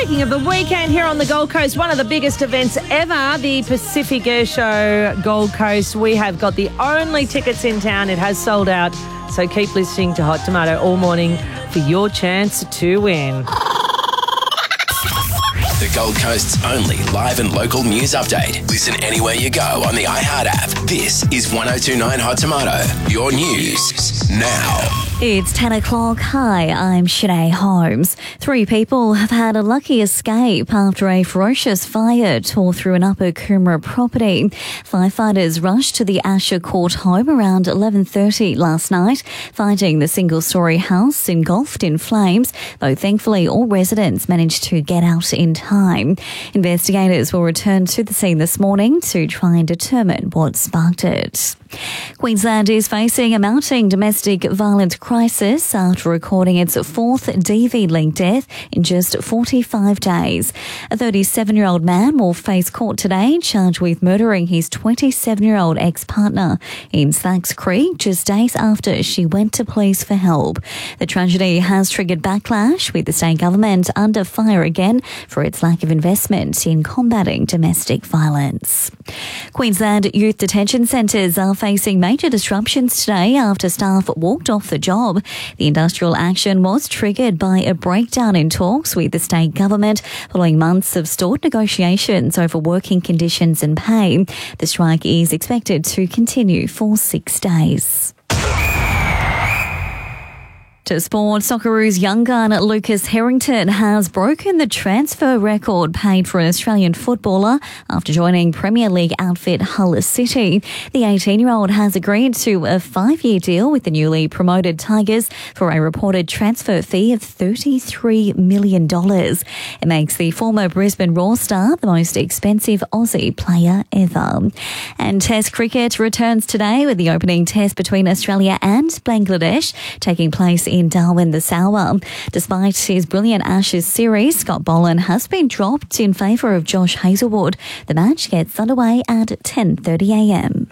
Speaking of the weekend here on the Gold Coast, one of the biggest events ever, the Pacific Air Show Gold Coast. We have got the only tickets in town. It has sold out. So keep listening to Hot Tomato all morning for your chance to win. The Gold Coast's only live and local news update. Listen anywhere you go on the iHeart app. This is 102.9 Hot Tomato. Your news now. It's 10 o'clock. Hi, I'm Sinead Holmes. 3 people have had a lucky escape after a ferocious fire tore through an Upper Coomera property. Firefighters rushed to the Asher Court home around 11:30 last night, finding the single-storey house engulfed in flames, though thankfully all residents managed to get out in time. Investigators will return to the scene this morning to try and determine what sparked it. Queensland is facing a mounting domestic violence crisis after recording its 4th DV-linked death in just 45 days. A 37-year-old man will face court today charged with murdering his 27-year-old ex-partner in Slacks Creek just days after she went to police for help. The tragedy has triggered backlash, with the state government under fire again for its lack of investment in combating domestic violence. Queensland youth detention centres are facing major disruptions today after staff walked off the job. The industrial action was triggered by a breakdown in talks with the state government following months of stalled negotiations over working conditions and pay. The strike is expected to continue for 6 days. To sport, Socceroos young gun Lucas Harrington has broken the transfer record paid for an Australian footballer after joining Premier League outfit Hull City. The 18-year-old has agreed to a 5-year deal with the newly promoted Tigers for a reported transfer fee of $33 million. It makes the former Brisbane Roar star the most expensive Aussie player ever. And Test cricket returns today with the opening test between Australia and Bangladesh taking place in Darwin this hour. Despite his brilliant Ashes series, Scott Boland has been dropped in favour of Josh Hazlewood. The match gets underway at 10:30am.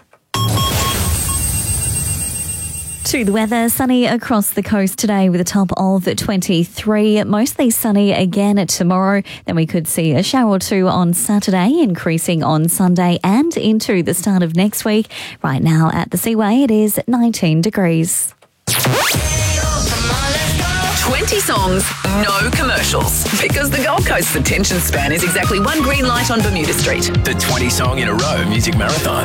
To the weather, sunny across the coast today with a top of 23. Mostly sunny again tomorrow. Then we could see a shower or two on Saturday, increasing on Sunday and into the start of next week. Right now at the Seaway, it is 19 degrees. 20 songs, no commercials. Because the Gold Coast's attention span is exactly one green light on Bermuda Street. The 20 song in a row music marathon.